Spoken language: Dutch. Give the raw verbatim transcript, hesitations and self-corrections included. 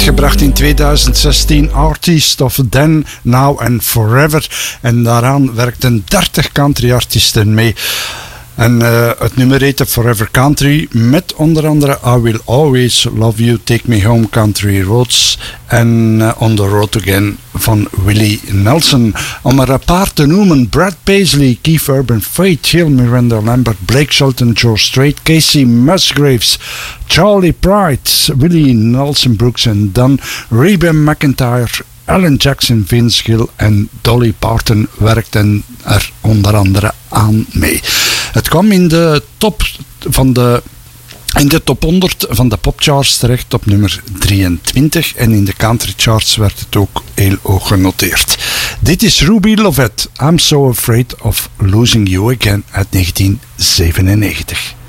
Uitgebracht in tweeduizend zestien, Artist of Then, Now and Forever. En daaraan werkten dertig country-artiesten mee. En uh, het nummer heette Forever Country, met onder andere I Will Always Love You, Take Me Home, Country Roads en uh, On The Road Again van Willie Nelson. Om er een paar te noemen: Brad Paisley, Keith Urban, Faith Hill, Miranda Lambert, Blake Shelton, George Strait, Casey Musgraves, Charlie Pride, Willie Nelson Brooks en dan Reba McEntire, Alan Jackson, Vince Gill en Dolly Parton werkten er onder andere aan mee. Het kwam in de top van de in de top honderd van de popcharts terecht op nummer drieëntwintig en in de country charts werd het ook heel hoog genoteerd. Dit is Ruby Lovett, I'm So Afraid of Losing You Again uit negentien zevenennegentig.